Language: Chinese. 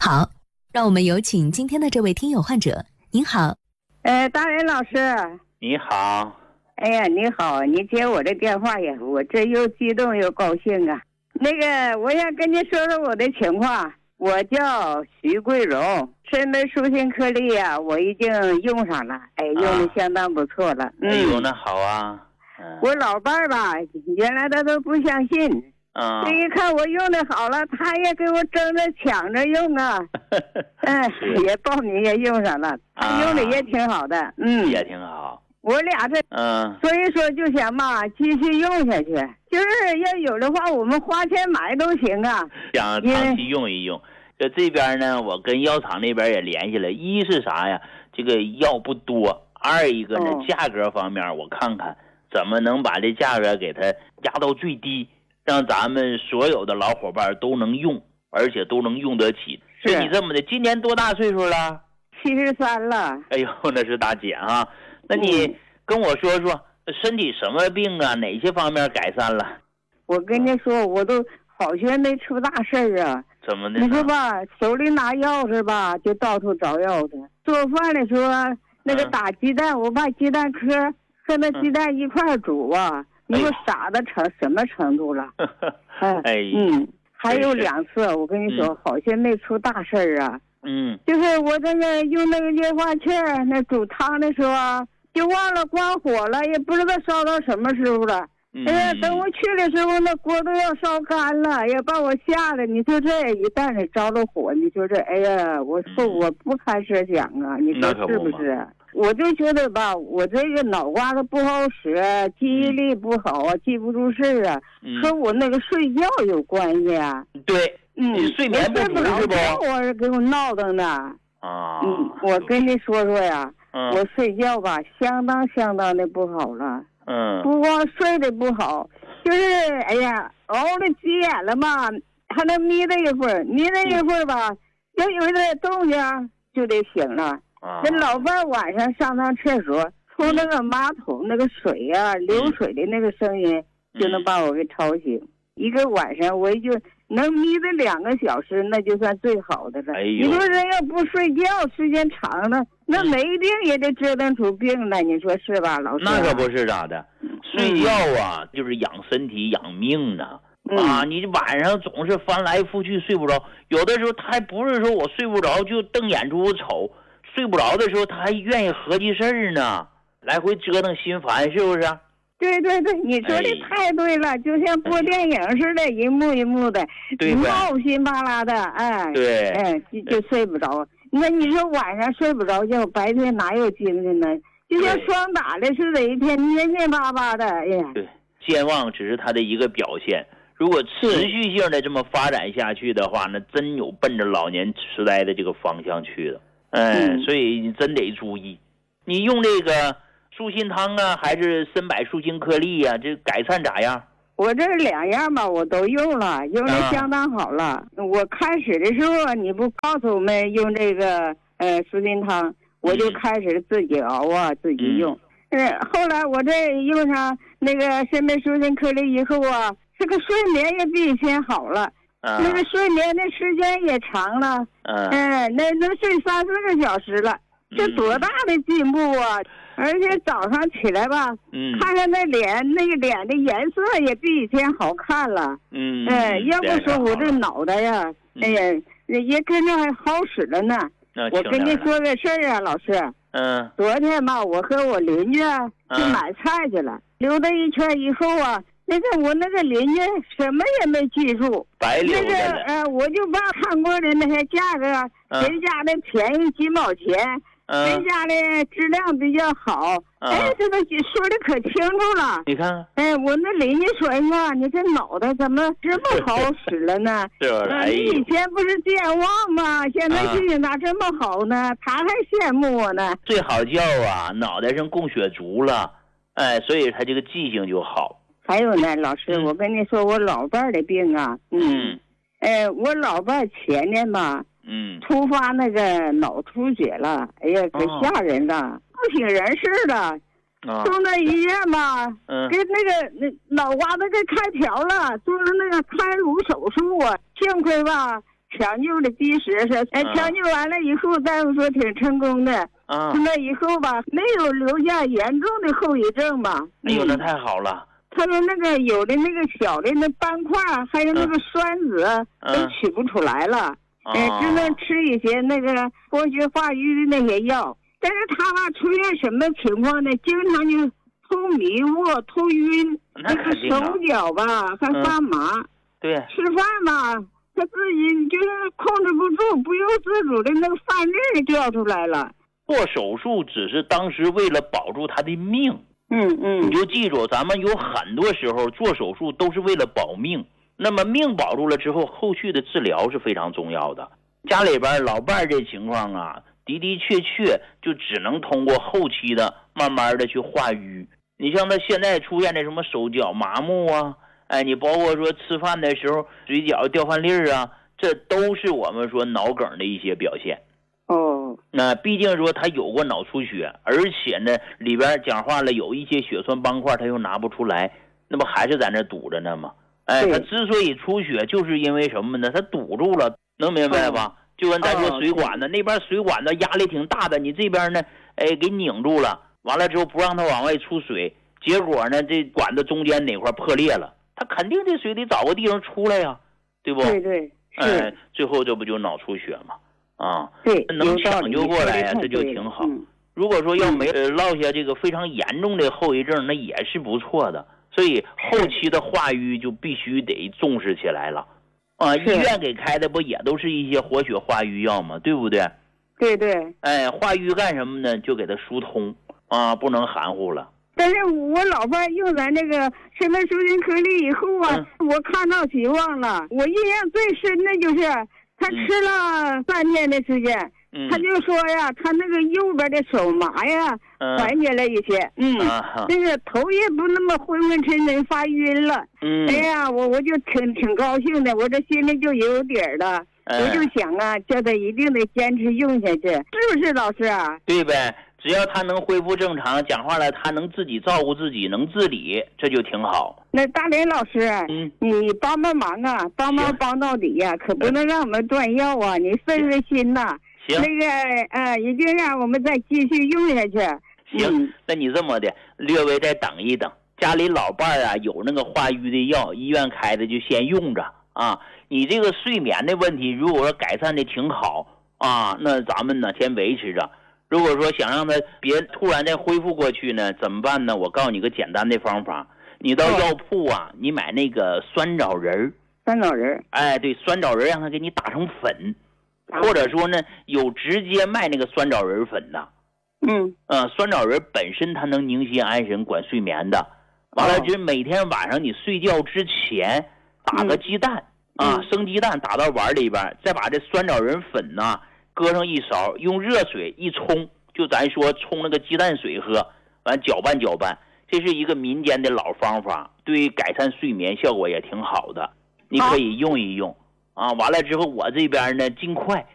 好，让我们有请今天的这位听友患者。您好。 大人老师。 你好。 哎呀，你好，你接我的电话呀，我这又激动又高兴啊。我想跟你说说我的情况。我叫徐桂荣，深门舒心颗粒呀，我已经用上了，用的相当不错了。 哎呦，那好啊。 我老伴儿吧，原来他都不相信。这一看我用的好了，他也给我争着抢着用啊。也报名也用上了，他用的也挺好的。 也挺好。 我俩这所以说就想嘛，继续用下去，就是要有的话我们花钱买都行啊， 想长期用一用。这边呢，我跟药厂那边也联系了，一是啥呀，这个药不多，二一个呢，价格方面我看看怎么能把这价格给它压到最低，让咱们所有的老伙伴都能用，而且都能用得起。是你这么的，今年多大岁数了 ？73了。 哎呦，那是大姐啊。那你跟我说说身体什么病啊，哪些方面改善了？ 我跟你说，我都好像没出大事儿啊。 怎么的？ 你说吧，手里拿钥匙吧，就到处找钥匙。做饭的时候，那个打鸡蛋，我把鸡蛋壳和那鸡蛋一块煮啊，你说傻的成什么程度了？还有2次，我跟你说，好像没出大事儿啊。就是我这个用那个液化气儿，那煮汤的时候啊，就忘了关火了，也不知道烧到什么时候了。等我去的时候，那锅都要烧干了，也把我吓得。你说这一旦是着了火，你说这，哎呀，我不堪设想啊！你说是不是？我就觉得吧，我这个脑瓜子不好使，记忆力不好啊，记不住事儿啊，和我那个睡觉有关系啊。 对，你睡眠不足是不？ 我是给我闹腾的啊。我跟你说说呀，我睡觉吧，相当的不好了。不光睡得不好，就是哎呀，熬了急眼了嘛，还能眯了一会儿吧，要有点动静就得醒了。那老伴晚上上厕所，从那个马桶那个水啊流水的那个声音，就能把我给吵醒。一个晚上我就能眯了2个小时，那就算最好的了。你说人要不睡觉时间长了，那没病也得折腾出病来，你说是吧，老师？ 那可不是咋的，睡觉啊，就是养身体养命呢。你晚上总是翻来覆去睡不着，有的时候他还不是说我睡不着就瞪眼珠子瞅，睡不着的时候他还愿意合计事儿呢，来回折腾心烦，是不是？ 对，你说的太对了，就像播电影似的，一幕一幕的，闹心巴拉的，就睡不着。那你说晚上睡不着觉，白天哪有精神呢？就像霜打的似的，一天黏巴巴的，哎呀。 对，健忘只是它的一个表现，如果持续性的这么发展下去的话，那真有奔着老年痴呆的这个方向去了。所以你真得注意，你用这个舒心汤啊，还是参柏舒心颗粒啊，这改善咋样？ 我这2样吧，我都用了，用的相当好了。我开始的时候，你不告诉我们用这个舒心汤，我就开始自己熬啊，自己用。后来我这用上那个参柏舒心颗粒以后啊，这个睡眠也比以前好了，那个睡眠的时间也长了。那能睡3-4个小时了，这多大的进步啊！而且早上起来吧，看看那个脸的颜色也比以前好看了。要不说我这脑袋呀，也跟着还好使了呢。我跟你说个事儿啊，老师。昨天吧，我和我邻居去买菜去了，溜达一圈以后啊，我那个邻居什么也没记住， 白溜达了。 我就把看过的那些价格，谁家的便宜几毛钱。谁家的质量比较好，这都说的可清楚了。 你看， 我那邻居说呀，你这脑袋怎么这么好使了呢？你以前不是健忘吗？现在记性咋这么好呢？他还羡慕我呢。 最好叫啊，脑袋上供血足了，所以他这个记性就好。 还有呢，老师，我跟你说，我老伴儿的病啊，我老伴儿前年吧。突发那个脑出血了，哎呀，可吓人了，不省人事了。送到医院吧，给那脑瓜子给开瓢了，做了那个开颅手术啊。幸亏吧， 抢救的及时是，抢救完了以后，大夫说挺成功的。那以后吧，没有留下严重的后遗症吧。 哎呦，那太好了。 他说那个有的那个小的那斑块，还有那个栓子都取不出来了，只能吃一些那个活血化瘀的那些药。但是他吧出现什么情况呢？经常就头迷糊、头晕，那个手脚吧还发麻。 对， 吃饭吧，他自己就是控制不住，不由自主的那个饭粒掉出来了。 做手术只是当时为了保住他的命。你就记住，咱们有很多时候做手术都是为了保命。那么命保住了之后，后续的治疗是非常重要的。家里边老伴儿这情况啊，的的确确就只能通过后期的慢慢的去化瘀。你像他现在出现的什么手脚麻木啊，你包括说吃饭的时候嘴角掉饭粒儿啊，这都是我们说脑梗的一些表现。那毕竟说他有过脑出血，而且呢里边讲话了有一些血栓斑块他又拿不出来，那不还是在那堵着呢吗？他之所以出血就是因为什么呢？他堵住了，能明白吧？就跟咱说水管子，那边水管子压力挺大的，你这边呢给拧住了，完了之后不让它往外出水，结果呢这管子中间哪块破裂了，他肯定这水得找个地方出来呀，对不？ 对， 最后这不就脑出血吗？ 对， 能抢救过来呀，这就挺好。如果说要没落下这个非常严重的后遗症，那也是不错的。所以后期的化瘀就必须得重视起来了。医院给开的不也都是一些活血化瘀药吗？对不对？ 对。 化瘀干什么呢？就给它疏通不能含糊了。 但是我老伴用咱那个什么舒筋颗粒以后啊，我看到希望了。我印象最深的就是他吃了3天的时间，他就说呀，他那个右边的手麻呀，缓解了一些，那个头也不那么昏昏沉沉发晕了，哎呀，我就挺高兴的，我这心里就有底儿了，我就想啊，叫他一定得坚持用下去，是不是老师啊？ 对呗，只要他能恢复正常，讲话了，他能自己照顾自己，能自理，这就挺好。 那大林老师，你帮忙啊，帮到底呀，可不能让我们断药啊！你分心呐。 行， 那个一定让我们再继续用下去。 行，那你这么的，略微再等一等，家里老伴儿啊有那个化瘀的药，医院开的就先用着啊。你这个睡眠的问题，如果说改善的挺好啊，那咱们呢先维持着。如果说想让他别突然再恢复过去呢，怎么办呢？我告诉你个简单的方法，你到药铺啊，你买那个酸枣仁。对，酸枣仁让他给你打成粉，或者说呢有直接卖那个酸枣仁粉的。酸枣仁本身它能宁心安神管睡眠的。完了就是每天晚上你睡觉之前打个鸡蛋生鸡蛋打到碗里边，再把这酸枣仁粉呢搁上一勺，用热水一冲，就咱说冲那个鸡蛋水喝，完搅拌，这是一个民间的老方法，对于改善睡眠效果也挺好的，你可以用一用完了之后我这边呢尽快